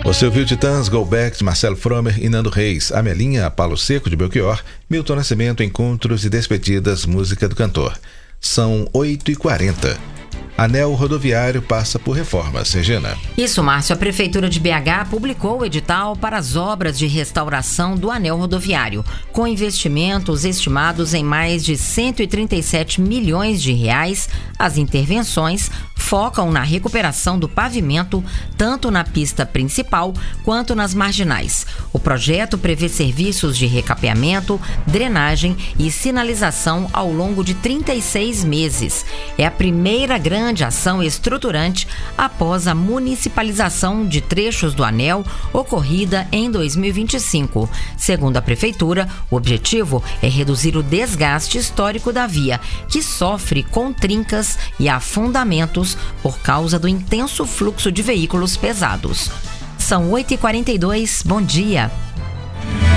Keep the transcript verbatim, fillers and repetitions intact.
Você ouviu Titãs, Go Back, de Marcelo Fromer e Nando Reis, Amelinha, Palo Seco, de Belchior, Milton Nascimento, Encontros e Despedidas, música do cantor. São oito e quarenta. Anel rodoviário passa por reformas. Regina. Isso, Márcio. A Prefeitura de B H publicou o edital para as obras de restauração do anel rodoviário, com investimentos estimados em mais de cento e trinta e sete milhões de reais. As intervenções focam na recuperação do pavimento, tanto na pista principal quanto nas marginais. O projeto prevê serviços de recapeamento, drenagem e sinalização ao longo de trinta e seis meses. É a primeira grande de ação estruturante após a municipalização de trechos do anel ocorrida em dois mil e vinte e cinco. Segundo a Prefeitura, o objetivo é reduzir o desgaste histórico da via, que sofre com trincas e afundamentos por causa do intenso fluxo de veículos pesados. São oito e quarenta e dois, bom dia.